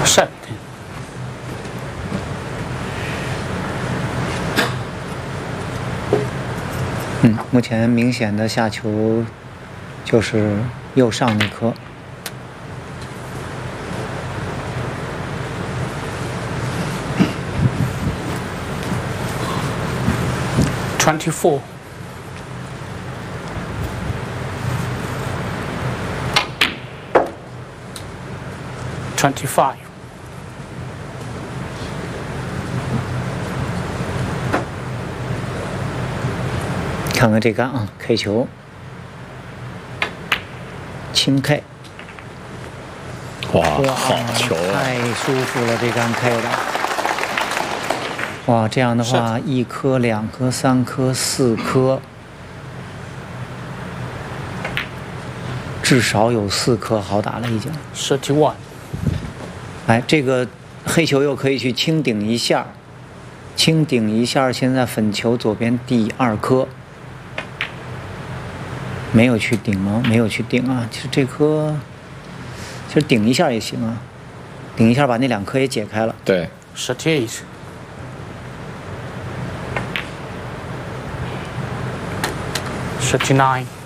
Set。 目前明显的下球就是右上那颗。 24。25。 看看这杆啊 ，K 球，轻 K。 哇，好球啊！ 太舒服了，这杆 K 的。哇，这样的话，1颗、2颗、3颗、4颗，至少有4颗好打了已经。 31。 哎，这个黑球又可以去轻顶一下，轻顶一下。现在粉球左边第2颗，没有去顶吗？没有去顶啊。其实这颗，其实顶一下也行啊，顶一下把那2颗也解开了。 对。 38。39。